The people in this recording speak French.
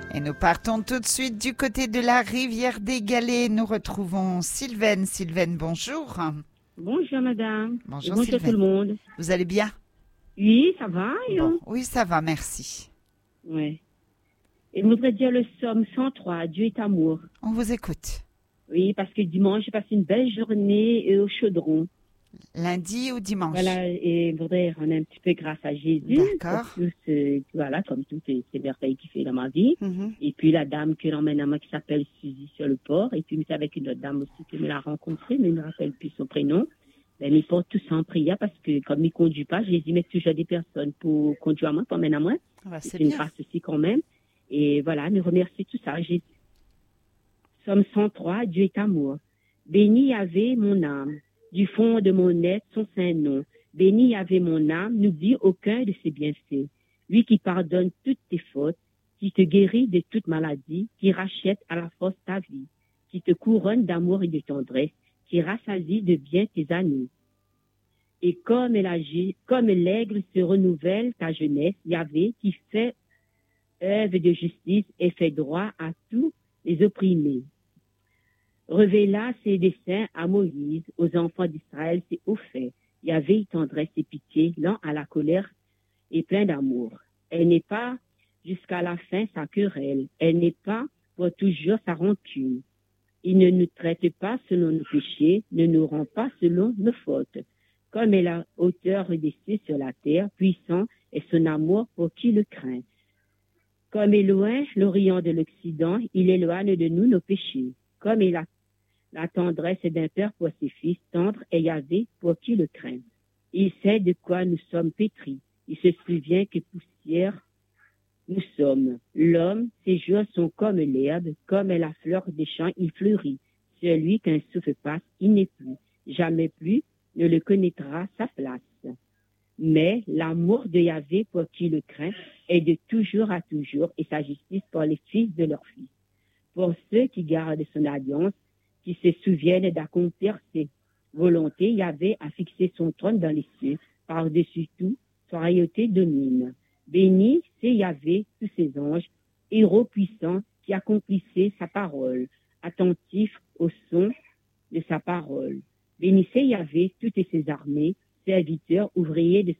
Et nous partons tout de suite du côté de la rivière des Galets. Nous retrouvons Sylvaine. Sylvaine, bonjour. Bonjour madame. Bonjour Et bonjour Sylvaine. tout le monde. Vous allez bien? Oui, ça va. Bon, oui, ça va, merci. Ouais. Et je voudrais dire le psaume 103, Dieu est amour. On vous écoute. Oui, parce que dimanche, j'ai passé une belle journée au chaudron. Lundi ou dimanche? Voilà, et je voudrais rendre un petit peu grâce à Jésus. D'accord. Pour tout voilà, comme toutes ces merveilles qu'il fait dans ma vie. Mhm. Et puis la dame qui l'emmène à moi qui s'appelle Suzy sur le port. Et puis c'est avec une autre dame aussi qui me l'a rencontrée, mais je ne me rappelle plus son prénom. Ben, ils portent tous en prière parce que comme ils ne conduisent pas, je les y mets toujours des personnes pour conduire à moi, pour m'emmener à moi. C'est une bien. grâce aussi quand même. Et voilà, nous remercions tout ça. Somme 103, Dieu est amour. Béni Yahvé mon âme, du fond de mon être son saint nom. Béni Yahvé mon âme, n'oublie aucun de ses bienfaits. Lui qui pardonne toutes tes fautes, qui te guérit de toute maladie, qui rachète à la force ta vie, qui te couronne d'amour et de tendresse, qui rassasie de bien tes années. Et comme l'aigle se renouvelle ta jeunesse, Yahvé qui fait œuvre de justice et fait droit à tous les opprimés. Révéla ses desseins à Moïse, aux enfants d'Israël, ses hauts faits. Yahvé tendresse et pitié, lent à la colère et plein d'amour. Elle n'est pas jusqu'à la fin sa querelle, elle n'est pas pour toujours sa rancune. Il ne nous traite pas selon nos péchés, ne nous rend pas selon nos fautes. Comme est la hauteur redescendue sur la terre, puissant est son amour pour qui le craint. Comme est loin l'Orient de l'Occident, il éloigne de nous nos péchés. Comme est la tendresse d'un père pour ses fils, tendre est Yahvé pour qui le craint. Il sait de quoi nous sommes pétris. Il se souvient que poussière nous sommes. L'homme, ses jours sont comme l'herbe, comme la fleur des champs, il fleurit. Celui qu'un souffle passe, il n'est plus. Jamais plus ne le connaîtra sa place. Mais l'amour de Yahvé pour qui le craint est de toujours à toujours et sa justice pour les fils de leurs fils. Pour ceux qui gardent son alliance, qui se souviennent d'accomplir ses volontés, Yahvé a fixé son trône dans les cieux, par-dessus tout, sa royauté domine. Béni c'est Yahvé, tous ses anges, héros puissants qui accomplissaient sa parole, attentifs au son de sa parole. Bénissez Yahvé, toutes ses armées, serviteurs, ouvriers de